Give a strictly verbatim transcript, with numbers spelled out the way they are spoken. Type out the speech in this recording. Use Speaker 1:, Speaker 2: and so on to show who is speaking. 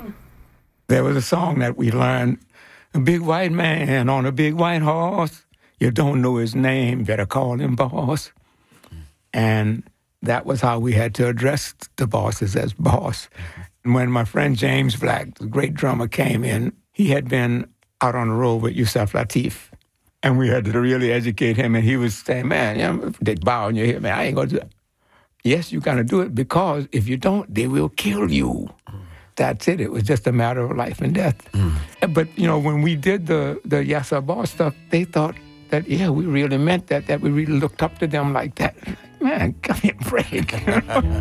Speaker 1: There was a song that we learned, a big white man on a big white horse. You don't know his name, better call him boss. And that was how we had to address the bosses as boss. And when my friend James Black, the great drummer, came in, he had been out on the road with Yusef Lateef. And we had to really educate him. And he was saying, man, you know, if they bow in your head, man, I ain't going to do that. Yes, you got to do it, because if you don't, they will kill you. Mm. That's it. It was just a matter of life and death. Mm. But, you know, when we did the, the Yassa Boss stuff, they thought that, yeah, we really meant that, that we really looked up to them like that. Man, give me a break.